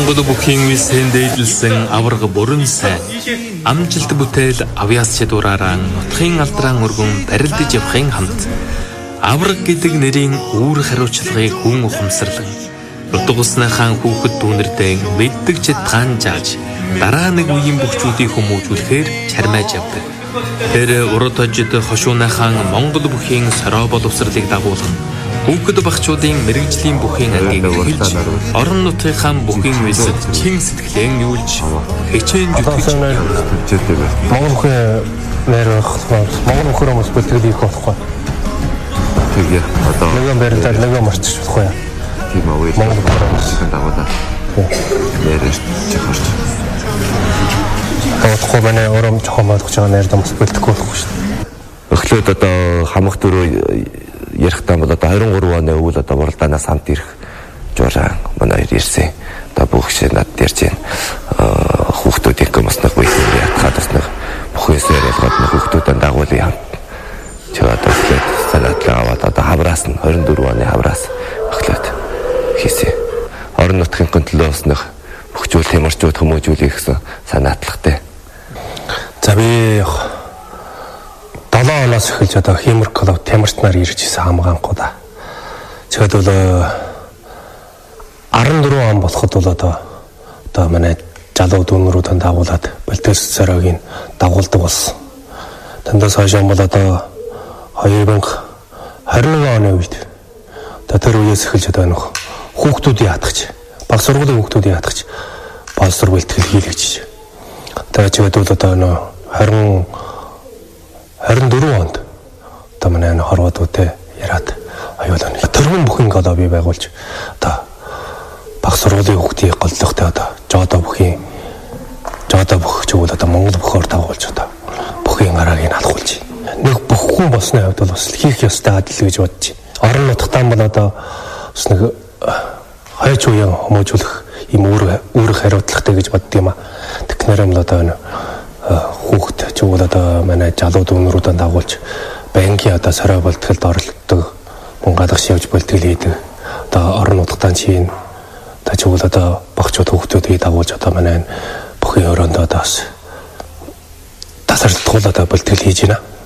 Монгол бүхийн үеийн дээдлсэн аварга бүрэн сайн амжилт бүтээл авьяас чадвараараа нутгийн алдран өргөн барилдаж явахын хамт аварга гэдэг нэрийн үүрэг хариуцлагыг хүн ухамсарлан нутаг усныхаа хүүхэд дүүнэрдээ мэддэг чадхаан зааж дараа нэг үеийн бүхчүүдийг хүмүүжүүлэхээр чармайж явдаг. Тэр урд хожид хошууныхаа Монгол бүхийн сороо боловсролыг дагуулan хүүхэд багчуудын мэрэгжлийн бүхийн ангийг хэлж орон нутгийнхаа бүхийн үйлсэд чин сэтгэлэн юулж хичээн зүтгэж Монгол бүхэн нэр Монгол бүхэн хүмүүс бэлтгэл хийх болохгүй. Тэгээ одоо нэгэн барилдаа нэгэн марччих болохгүй. Тийм үү. Монгол бүхэн хүмүүсийн дагуулаад нэрэж чахарч. Тэгэхгүй манай өрөм жоохон ойлгож байгаа нэр дамс бэлтгэхгүй болохгүй шүү дээ. Эхлээд одоо хамх дөрөв ярихтаа бол одоо 23 оны өвөл одоо уралдаанаас хамт ирэх жураа манай ирсэн. Одоо бүх шиг над ярьж байна. Хүүхдүүдийн комсног бүхий ятгаад басна. Бүхээсээр ялгаад хүүхдүүдэд дагуулъя хамт. Чигээд эхлээд санаатлаа аваад одоо хавраас нь 24 оны хавраас эхлээд хийсэн. Орон нутгийн төлөөс нэг бүхчүүл хямарчууд хүмүүжүүлэх гэсэн санаатлагтай. За би 7 оноос эхэлж одоо Химэр клуб Тамирч нар ирж исэн хамгаангүй да. Тэгэхэд бол 14 он болоход бол одоо манай залуу дүүнрүүдэн дагуулад бэлтгэл цоройг дагуулдаг болсон. Тэндээс хойш бол одоо 2021 оны үед одоо тэр үеэс эхэлж одоо нөх хүүхдүүдийн хатгч баг сургуулийн хүүхдүүдийн хатгч боловсрол бэлтгэл хийлгэж. Тэгээд бол одоо 24 онд одоо манай хорвоодуудтэй яриад аюулаа тэрхэн бүхэн одоо бий байгуулж одоо баг сургуулийн хүүхдийн голлогтой одоо жодо бүхийн бүх чигүүл одоо Монгол бүхөөр дагуулж одоо бүхийн гарааг алхуулж нэг бүхгүй болсны хувьд бол бас хийх ёстой адил гэж бодож байна. Орон нутгатаа бол одоо бас нэг хойч үеийн хүмүүжүүлэх юм үүрэг хариуцлагатай гэж бодд юм а. Тэгэхээр юм л одоо хүүхд чигүүл одоо манай залуу дүүнрүүдэн дагуулж банкийн одоо сорой болтголд оролцдог мөн гадагш явж бэлтгэл хийдэг одоо орон нутгатаа чинь одоо чигүүл одоо багчууд хүүхдүүдийг дагуулж одоо манай бүхийн өрөөндөө бас тасарлтгуул одоо бэлтгэл хийж байна.